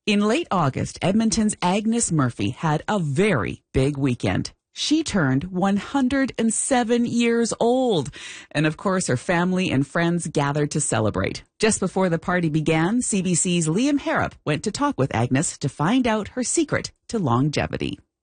In late August, Edmonton's Agnes Murphy had a very big weekend. She turned 107 years old. And of course, her family and friends gathered to celebrate. Just before the party began, CBC's Liam Harrop went to talk with Agnes to find out her secret to longevity.